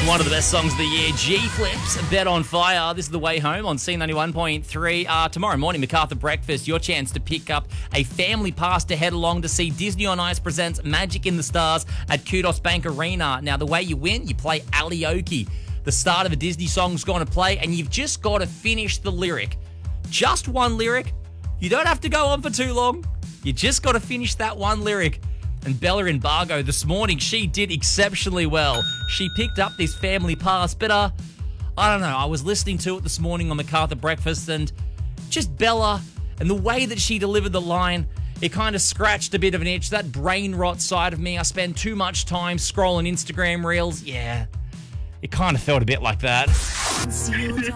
One of the best songs of the year, G-Flips, Bet on Fire. This is The Way Home on C91.3. Tomorrow morning, MacArthur Breakfast, your chance to pick up a family pass to head along to see Disney on Ice presents Magic in the Stars at Kudos Bank Arena. Now, the way you win, you play Alioki. The start of a Disney song's going to play, and you've just got to finish the lyric. Just one lyric. You don't have to go on for too long. You just got to finish that one lyric. And Bella Embargo this morning, she did exceptionally well. She picked up this family pass, but I don't know, I was listening to it this morning on MacArthur Breakfast, and just Bella and the way that she delivered the line, it kind of scratched a bit of an itch. That brain rot side of me, I spend too much time scrolling Instagram reels. Yeah, it kind of felt a bit like that.